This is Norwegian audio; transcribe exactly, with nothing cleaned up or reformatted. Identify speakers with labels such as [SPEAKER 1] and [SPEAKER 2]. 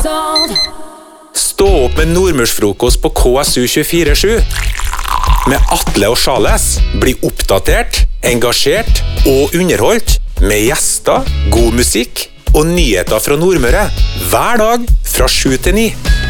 [SPEAKER 1] Stå opp med nordmørsfrokost på K S U tjuefire sju. Med Atle og Charles. Bli oppdatert, engasjert og underholdt. Med gjester, god musikk og nyheter fra Nordmøre. Hver dag fra sju til ni.